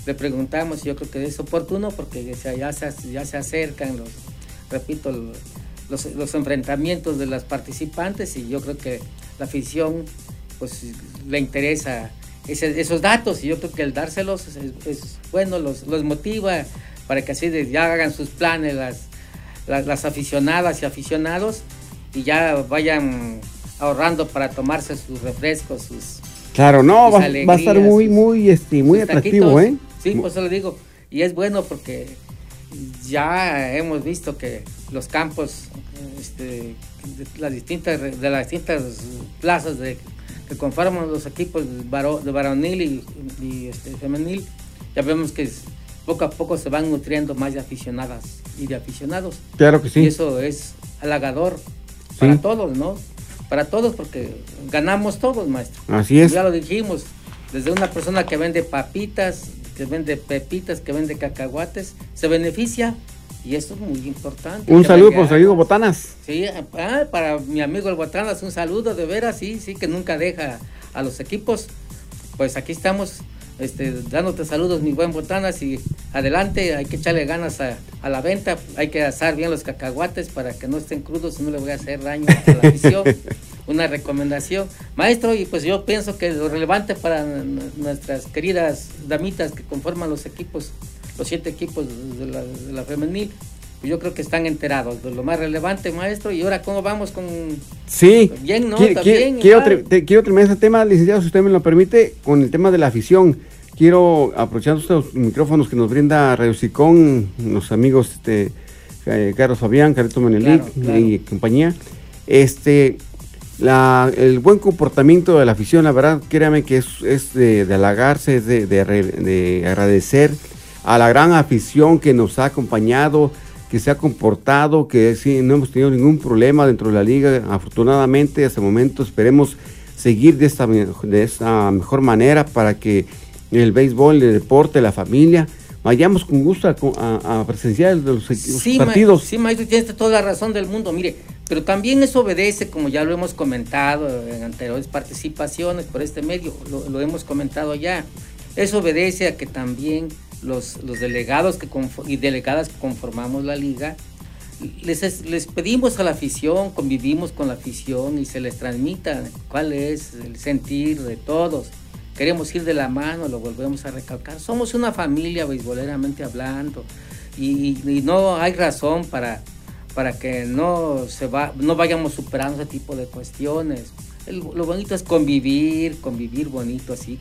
le preguntamos, yo creo que es oportuno porque ya se acercan repito, los enfrentamientos de las participantes, y yo creo que la afición pues le interesa esos datos, y yo creo que el dárselos es bueno, los motiva para que así ya hagan sus planes las aficionadas y aficionados, y ya vayan ahorrando para tomarse sus refrescos, claro, no, sus va a estar muy atractivo, taquitos. Sí, pues se lo digo, y es bueno porque ya hemos visto que los campos de las distintas plazas que conforman los equipos de varonil y femenil, ya vemos que poco a poco se van nutriendo más de aficionadas y de aficionados. Claro que sí. Y eso es halagador para todos, ¿no? Para todos, porque ganamos todos, maestro. Así es. Ya lo dijimos, desde una persona que vende papitas, que vende pepitas, que vende cacahuates, se beneficia, y eso es muy importante. Un saludo por su amigo Botanas. Sí, para mi amigo el Botanas, un saludo, de veras, sí, que nunca deja a los equipos. Pues aquí estamos dándote saludos, mi buen Botanas, y adelante, hay que echarle ganas a la venta, hay que asar bien los cacahuates para que no estén crudos y no le voy a hacer daño a la afición. Una recomendación, maestro, y pues yo pienso que lo relevante para nuestras queridas damitas que conforman los equipos, los 7 equipos de la femenil, pues yo creo que están enterados de lo más relevante, maestro. Y ahora, ¿cómo vamos con...? Sí, bien, ¿no? Quiero terminar ese tema, licenciado, si usted me lo permite, con el tema de la afición. Quiero aprovechar estos micrófonos que nos brinda Radio Sicón, los amigos Carlos Fabián, Carito Menelik, claro. Y compañía. El buen comportamiento de la afición, la verdad, créame que es de halagarse, es de agradecer a la gran afición que nos ha acompañado, que se ha comportado, que sí, no hemos tenido ningún problema dentro de la liga, afortunadamente hasta el momento. Esperemos seguir de esta mejor manera para que el béisbol, el deporte, la familia, vayamos con gusto a presenciar los partidos. Sí, maestro, tienes toda la razón del mundo, mire, pero también eso obedece, como ya lo hemos comentado en anteriores participaciones por este medio, lo hemos comentado ya, eso obedece a que también los delegados y delegadas que conformamos la liga, les pedimos a la afición, convivimos con la afición y se les transmita cuál es el sentir de todos. Queremos ir de la mano, lo volvemos a recalcar. Somos una familia beisboleramente hablando, y no hay razón para que no vayamos superando ese tipo de cuestiones. Lo bonito es convivir bonito, así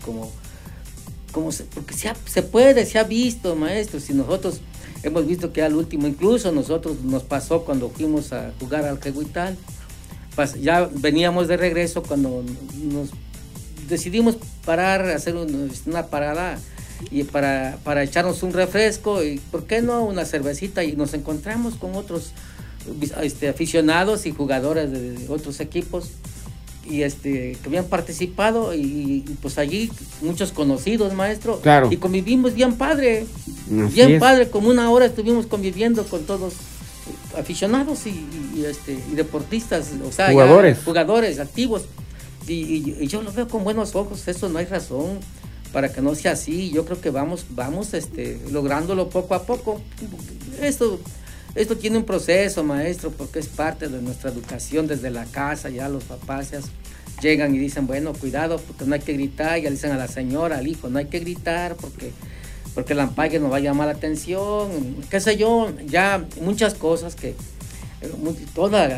porque se puede, se ha visto, maestro. Si nosotros hemos visto que al último, incluso nosotros nos pasó cuando fuimos a jugar al Jehuital, ya veníamos de regreso cuando nos decidimos parar, hacer una parada y para echarnos un refresco y, ¿por qué no?, una cervecita, y nos encontramos con otros aficionados y jugadores de otros equipos y que habían participado, y pues allí muchos conocidos, maestro. Claro. Y convivimos bien padre, como una hora estuvimos conviviendo con todos, aficionados y deportistas, o sea, jugadores activos. Y yo lo veo con buenos ojos. Eso no hay razón para que no sea así. Yo creo que vamos lográndolo poco a poco. Esto tiene un proceso, maestro, porque es parte de nuestra educación desde la casa. Ya los papás llegan y dicen, bueno, cuidado, porque no hay que gritar. Ya le dicen a la señora, al hijo, no hay que gritar porque el ampague nos va a llamar la atención, qué sé yo, ya muchas cosas que toda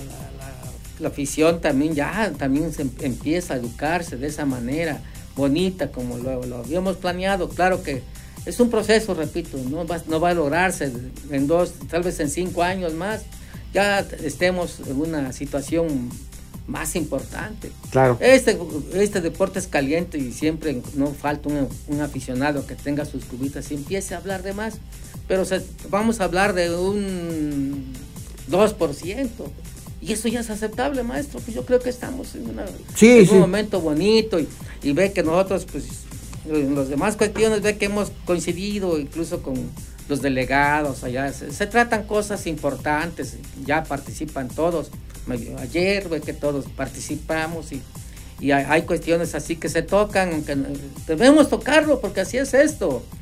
la afición también se empieza a educarse de esa manera bonita como lo habíamos planeado. Claro que es un proceso, repito, no va a lograrse en 2, tal vez en 5 años más, ya estemos en una situación más importante. Claro. Este deporte es caliente y siempre no falta un aficionado que tenga sus cubitas y empiece a hablar de más, pero vamos a hablar de un 2%. Y eso ya es aceptable, maestro. Pues yo creo que estamos en un momento bonito y ve que nosotros, pues, en las demás cuestiones, ve que hemos coincidido incluso con los delegados allá. Se tratan cosas importantes, ya participan todos. Ayer ve que todos participamos y hay cuestiones así que se tocan, aunque debemos tocarlo porque así es esto.